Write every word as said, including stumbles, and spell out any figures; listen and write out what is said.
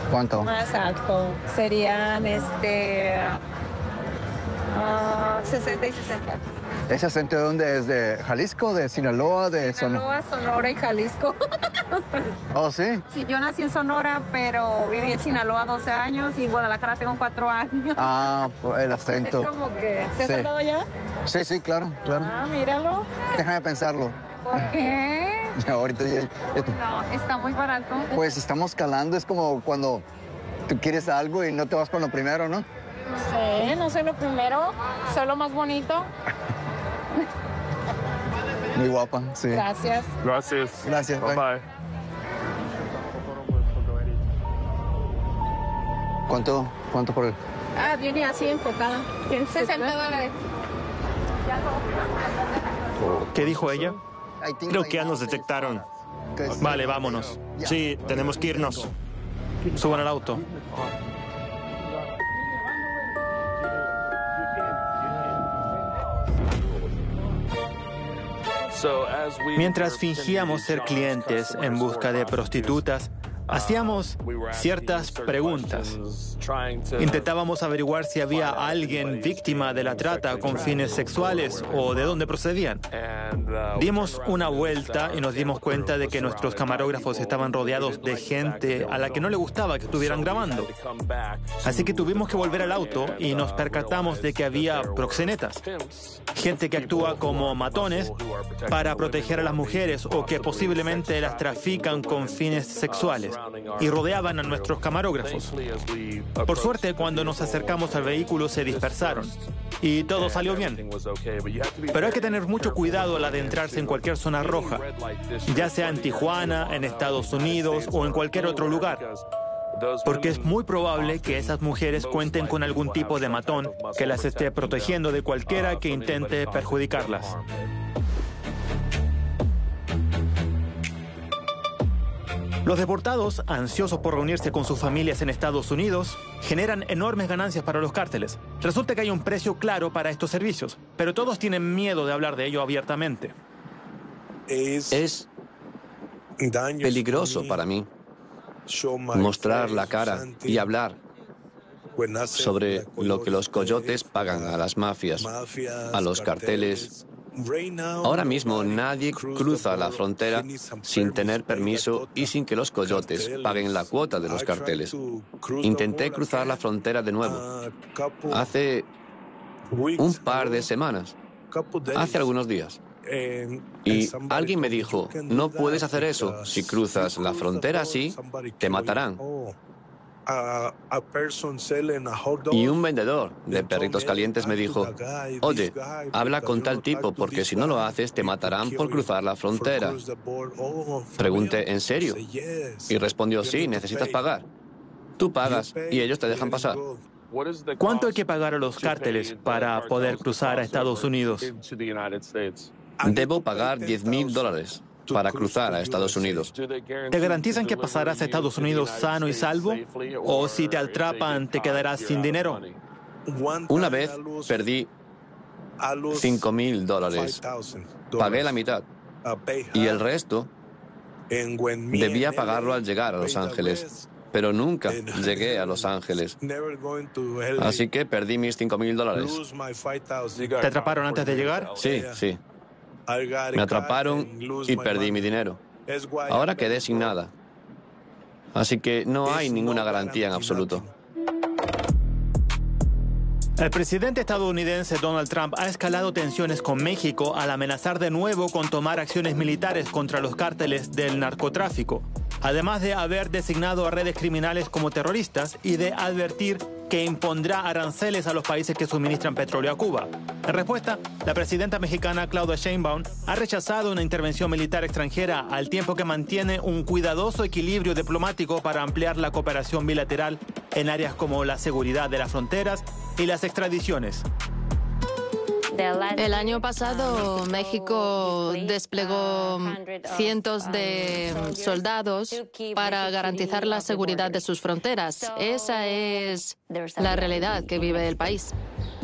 ¿Cuánto? Más alto. Serían este uh, sesenta y sesenta. ¿Ese acento de dónde es? ¿De Jalisco, de Sinaloa, de Sonora? Sinaloa, Sonora y Jalisco. ¿Oh, sí? Sí, yo nací en Sonora, pero viví en Sinaloa doce años y en Guadalajara tengo cuatro años. Ah, por el acento. Es como que... ¿Se Sí. has hablado ya? Sí, sí, claro, claro. Ah, míralo. Déjame pensarlo. ¿Por qué? Ya, ahorita ya- ya- No, está muy barato. Pues estamos calando, es como cuando tú quieres algo y no te vas con lo primero, ¿no? No sé, no soy lo primero, soy lo más bonito. Muy guapa, sí. Gracias. Gracias. Gracias, Bye bye. bye. ¿Cuánto, cuánto por el...? Ah, viene así enfocada. sesenta dólares. ¿Qué dijo ella? I think Creo my que ya nos mom is, detectaron. uh, 'cause- Vale, vámonos. Sí, tenemos que irnos. Suban al auto. Mientras fingíamos ser clientes en busca de prostitutas, hacíamos ciertas preguntas. Intentábamos averiguar si había alguien víctima de la trata con fines sexuales o de dónde procedían. Dimos una vuelta y nos dimos cuenta de que nuestros camarógrafos estaban rodeados de gente a la que no le gustaba que estuvieran grabando. Así que tuvimos que volver al auto y nos percatamos de que había proxenetas, gente que actúa como matones para proteger a las mujeres o que posiblemente las trafican con fines sexuales y rodeaban a nuestros camarógrafos. Por suerte, cuando nos acercamos al vehículo se dispersaron y todo salió bien. Pero hay que tener mucho cuidado al adentrarse en cualquier zona roja, ya sea en Tijuana, en Estados Unidos o en cualquier otro lugar, porque es muy probable que esas mujeres cuenten con algún tipo de matón que las esté protegiendo de cualquiera que intente perjudicarlas. Los deportados, ansiosos por reunirse con sus familias en Estados Unidos, generan enormes ganancias para los cárteles. Resulta que hay un precio claro para estos servicios, pero todos tienen miedo de hablar de ello abiertamente. Es peligroso para mí mostrar la cara y hablar sobre lo que los coyotes pagan a las mafias, a los carteles. Ahora mismo nadie cruza la frontera sin tener permiso y sin que los coyotes paguen la cuota de los carteles. Intenté cruzar la frontera de nuevo hace un par de semanas, hace algunos días. Y alguien me dijo, no puedes hacer eso. Si cruzas la frontera así, te matarán. Y un vendedor de perritos calientes me dijo, oye, habla con tal tipo porque si no lo haces te matarán por cruzar la frontera. Pregunté, ¿en serio? Y respondió, sí, necesitas pagar. Tú pagas y ellos te dejan pasar. ¿Cuánto hay que pagar a los cárteles para poder cruzar a Estados Unidos? Debo pagar diez mil dólares para cruzar a Estados Unidos. ¿Te garantizan que pasarás a Estados Unidos sano y salvo? ¿O si te atrapan te quedarás sin dinero? Una vez perdí cinco mil dólares. Pagué la mitad. Y el resto debía pagarlo al llegar a Los Ángeles. Pero nunca llegué a Los Ángeles. Así que perdí mis cinco mil dólares. ¿Te atraparon antes de llegar? Sí, sí. Me atraparon y perdí mi dinero. Ahora quedé sin nada. Así que no hay ninguna garantía en absoluto. El presidente estadounidense Donald Trump ha escalado tensiones con México al amenazar de nuevo con tomar acciones militares contra los cárteles del narcotráfico, además de haber designado a redes criminales como terroristas y de advertir que impondrá aranceles a los países que suministran petróleo a Cuba. En respuesta, la presidenta mexicana Claudia Sheinbaum ha rechazado una intervención militar extranjera al tiempo que mantiene un cuidadoso equilibrio diplomático para ampliar la cooperación bilateral en áreas como la seguridad de las fronteras y las extradiciones. El año pasado México desplegó cientos de soldados para garantizar la seguridad de sus fronteras. Esa es la realidad que vive el país.